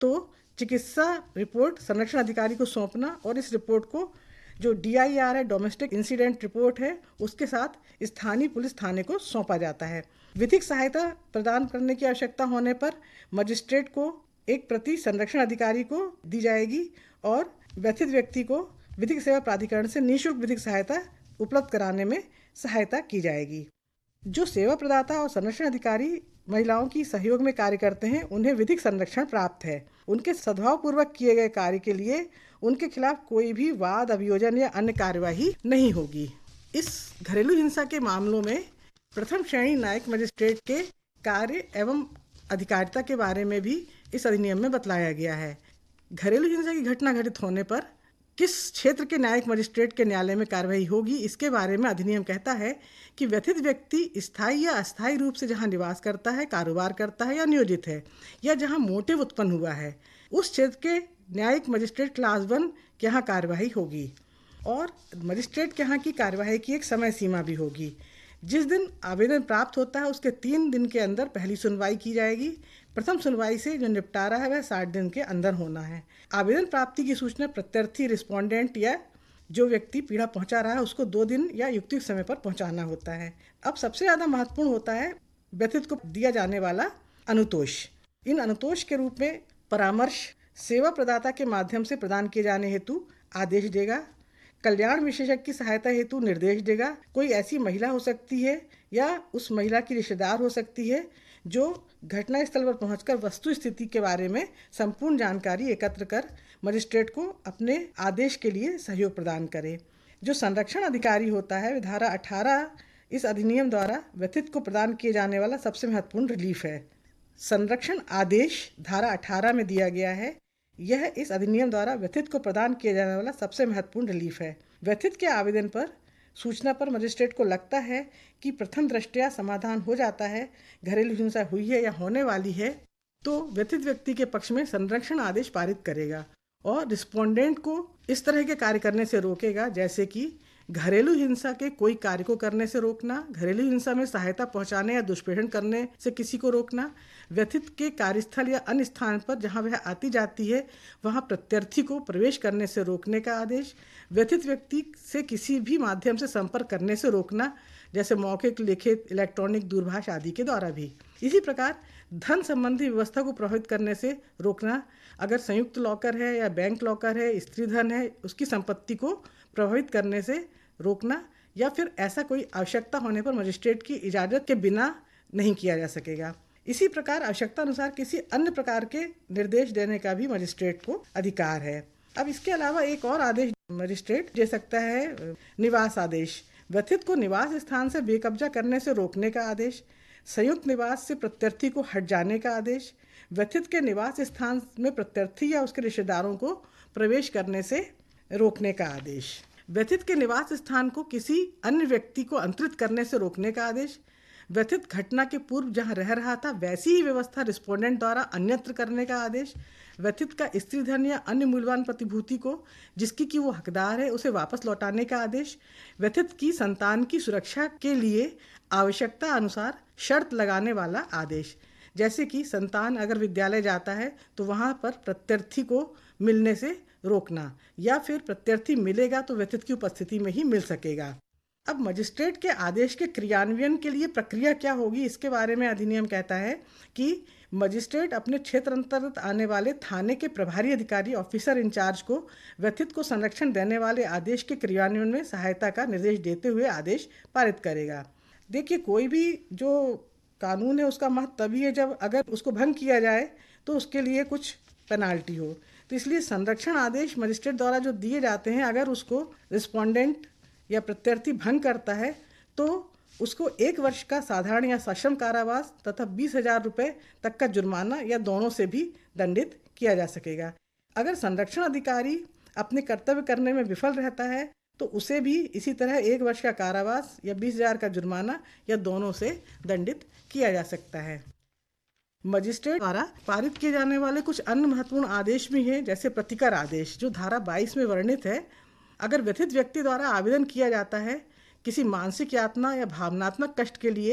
तो चिकित्सा रिपोर्ट संरक्षण अधिकारी को सौंपना और इस रिपोर्ट को जो DIR है, डोमेस्टिक इंसिडेंट रिपोर्ट है, उसके साथ स्थानीय पुलिस थाने को सौंपा जाता है। विधिक सहायता प्रदान करने की आवश्यकता होने पर मजिस्ट्रेट को एक प्रति संरक्षण अधिकारी को दी जाएगी और व्यथित व्यक्ति को विधिक सेवा प्राधिकरण से निःशुल्क विधिक सहायता उपलब्ध कराने में सहायता की जाएगी। जो सेवा प्रदाता और संरक्षण अधिकारी महिलाओं की सहयोग में कार्य करते हैं, उन्हें विधिक संरक्षण प्राप्त है। उनके सद्भावपूर्वक किए गए कार्य के लिए उनके खिलाफ कोई भी वाद, अभियोजन या अन्य कार्यवाही नहीं होगी। इस घरेलू हिंसा के मामलों में प्रथम श्रेणी न्यायिक मजिस्ट्रेट के कार्य एवं अधिकारिता के बारे में भी इस अधिनियम में बतलाया गया है। घरेलू हिंसा की घटना घटित होने पर किस क्षेत्र के न्यायिक मजिस्ट्रेट के न्यायालय में कार्रवाई होगी, इसके बारे में अधिनियम कहता है कि व्यथित व्यक्ति स्थायी या अस्थायी रूप से जहां निवास करता है, कारोबार करता है या नियोजित है, या जहां मोटिव उत्पन्न हुआ है, उस क्षेत्र के न्यायिक मजिस्ट्रेट क्लास 1 के यहाँ कार्रवाई होगी। और मजिस्ट्रेट के यहाँ की कार्यवाही की एक समय सीमा भी होगी। जिस दिन आवेदन प्राप्त होता है उसके 3 दिन के अंदर पहली सुनवाई की जाएगी। प्रथम सुनवाई से जो निपटारा है वह 60 दिन के अंदर होना है। आवेदन प्राप्ति की सूचना प्रत्यर्थी, रिस्पोंडेंट या जो व्यक्ति पीड़ा पहुंचा रहा है उसको 2 दिन या युक्तिक समय पर पहुंचाना होता है। अब सबसे ज़्यादा महत्वपूर्ण होता है व्यथित को दिया जाने वाला अनुतोष। इन अनुतोष के रूप में परामर्श सेवा प्रदाता के माध्यम से प्रदान किए जाने हेतु आदेश देगा, कल्याण विशेषज्ञ की सहायता हेतु निर्देश देगा। कोई ऐसी महिला हो सकती है या उस महिला की रिश्तेदार हो सकती है जो घटना स्थल पर पहुंचकर वस्तु स्थिति के बारे में संपूर्ण जानकारी एकत्र कर मजिस्ट्रेट को अपने आदेश के लिए सहयोग प्रदान करे। जो संरक्षण अधिकारी होता है, धारा 18 इस अधिनियम द्वारा व्यथित को प्रदान किए जाने वाला सबसे महत्वपूर्ण रिलीफ है। संरक्षण आदेश धारा 18 में दिया गया है। यह इस अधिनियम द्वारा व्यथित को प्रदान किया जाने वाला सबसे महत्वपूर्ण रिलीफ है। व्यथित के आवेदन पर सूचना पर मजिस्ट्रेट को लगता है कि प्रथम दृष्टया समाधान हो जाता है, घरेलू हिंसा हुई है या होने वाली है, तो व्यथित व्यक्ति के पक्ष में संरक्षण आदेश पारित करेगा और रिस्पोंडेंट को इस तरह के कार्य करने से रोकेगा, जैसे कि घरेलू हिंसा के कोई कार्य को करने से रोकना, घरेलू हिंसा में सहायता पहुंचाने या दुष्प्रेषण करने से किसी को रोकना, व्यथित के कार्यस्थल या अन्य स्थान पर जहां वह आती जाती है वहां प्रत्यर्थी को प्रवेश करने से रोकने का आदेश, व्यथित व्यक्ति से किसी भी माध्यम से संपर्क करने से रोकना, जैसे मौखिक, लिखित, इलेक्ट्रॉनिक, दूरभाष आदि के द्वारा भी। इसी प्रकार धन संबंधी व्यवस्था को प्रभावित करने से रोकना, अगर संयुक्त लॉकर है या बैंक लॉकर है, स्त्री धन है, उसकी संपत्ति को प्रभावित करने से रोकना, या फिर ऐसा कोई आवश्यकता होने पर मजिस्ट्रेट की इजाज़त के बिना नहीं किया जा सकेगा। इसी प्रकार आवश्यकता अनुसार किसी अन्य प्रकार के निर्देश देने का भी मजिस्ट्रेट को अधिकार है। अब इसके अलावा एक और आदेश मजिस्ट्रेट दे सकता है, निवास आदेश। व्यथित को निवास स्थान से बेकब्जा करने से रोकने का आदेश, संयुक्त निवास से प्रत्यर्थी को हट जाने का आदेश, व्यथित के निवास स्थान में प्रत्यर्थी या उसके रिश्तेदारों को प्रवेश करने से रोकने का आदेश, व्यथित के निवास स्थान को किसी अन्य व्यक्ति को अंतरित करने से रोकने का आदेश, व्यथित घटना के पूर्व जहां रह रहा था वैसी ही व्यवस्था रिस्पोंडेंट द्वारा अन्यत्र करने का आदेश, व्यथित का स्त्री धन या अन्य मूल्यवान प्रतिभूति को जिसकी कि वो हकदार है उसे वापस लौटाने का आदेश, व्यथित की संतान की सुरक्षा के लिए आवश्यकता अनुसार शर्त लगाने वाला आदेश, जैसे कि संतान अगर विद्यालय जाता है तो वहाँ पर प्रत्यर्थी को मिलने से रोकना, या फिर प्रत्यर्थी मिलेगा तो व्यथित की उपस्थिति में ही मिल सकेगा। अब मजिस्ट्रेट के आदेश के क्रियान्वयन के लिए प्रक्रिया क्या होगी, इसके बारे में अधिनियम कहता है कि मजिस्ट्रेट अपने क्षेत्र अंतर्गत आने वाले थाने के प्रभारी अधिकारी, ऑफिसर इंचार्ज को व्यथित को संरक्षण देने वाले आदेश के क्रियान्वयन में सहायता का निर्देश देते हुए आदेश पारित करेगा। देखिए, कोई भी जो कानून है उसका महत्व तभी है जब अगर उसको भंग किया जाए तो उसके लिए कुछ पेनाल्टी हो। तो इसलिए संरक्षण आदेश मजिस्ट्रेट द्वारा जो दिए जाते हैं, अगर उसको रिस्पोंडेंट या प्रत्यर्थी भंग करता है तो उसको 1 वर्ष का साधारण या सश्रम कारावास तथा 20,000 रुपये तक का जुर्माना या दोनों से भी दंडित किया जा सकेगा। अगर संरक्षण अधिकारी अपने कर्तव्य करने में विफल रहता है तो उसे भी इसी तरह 1 वर्ष का कारावास या 20,000 का जुर्माना या दोनों से दंडित किया जा सकता है। मजिस्ट्रेट द्वारा पारित किए जाने वाले कुछ अन्य महत्वपूर्ण आदेश भी हैं, जैसे प्रतिकर आदेश जो धारा 22 में वर्णित है। अगर व्यथित व्यक्ति द्वारा आवेदन किया जाता है किसी मानसिक यातना या भावनात्मक कष्ट के लिए,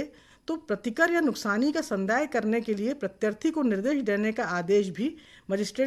तो प्रतिकर या नुकसानी का संदाय करने के लिए प्रत्यर्थी को निर्देश देने का आदेश भी मजिस्ट्रेट